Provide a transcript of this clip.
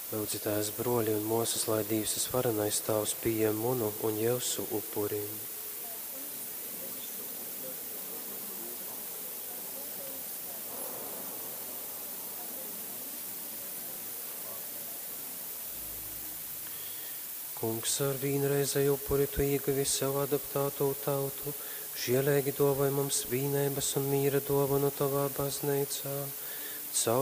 Lūdzu, Tēvs, broļi un mūsas, lai Dievs varenais Tavs pieņem munu un Jēzu upuri. Kungs, ar vīnreizēju upuri Tu ieguvi sev adaptāto tautu, žielēgi dāvāj mums vīnības un mīra dāvanu Tavā baznīcā.